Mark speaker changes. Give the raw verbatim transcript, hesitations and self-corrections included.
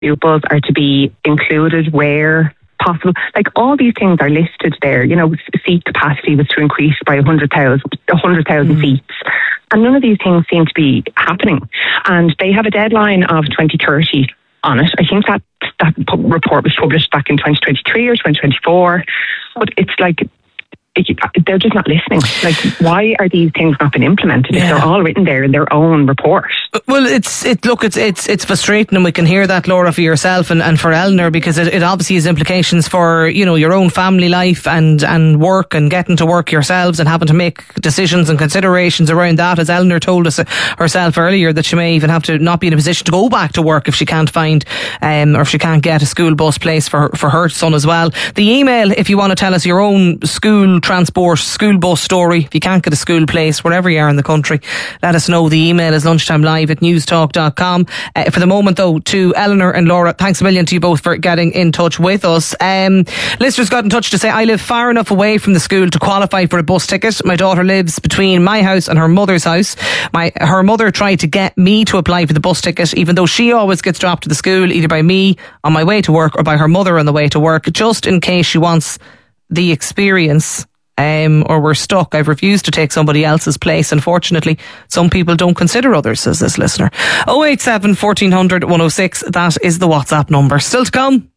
Speaker 1: pupils are to be included where possible. Like, all these things are listed there. You know, seat capacity was to increase by one hundred thousand, one hundred thousand mm. seats. And none of these things seem to be happening. And they have a deadline of twenty thirty on it. I think that that report was published back in twenty twenty-three or twenty twenty-four. But it's like, they're just not listening. Like, why are these things not been implemented yeah. if they're all written there in their own report?
Speaker 2: Well, it's it. Look, it's it's it's frustrating, and we can hear that, Laura, for yourself and, and for Eleanor, because it, it obviously has implications for, you know, your own family life and and work and getting to work yourselves and having to make decisions and considerations around that. As Eleanor told us herself earlier, that she may even have to not be in a position to go back to work if she can't find um, or if she can't get a school bus place for for her son as well. The email, if you want to tell us your own school transport, school bus story, if you can't get a school place wherever you are in the country, let us know. The email is lunchtime live at newstalk dot com. Uh, for the moment, though, to Eleanor and Laura, thanks a million to you both for getting in touch with us. Um, listeners got in touch to say, I live far enough away from the school to qualify for a bus ticket. My daughter lives between my house and her mother's house. My Her mother tried to get me to apply for the bus ticket, even though she always gets dropped to the school either by me on my way to work or by her mother on the way to work, just in case she wants the experience. Um, or we're stuck. I've refused to take somebody else's place. Unfortunately, some people don't consider others, says this listener. oh eight seven, fourteen hundred, one oh six. That is the WhatsApp number. Still to come.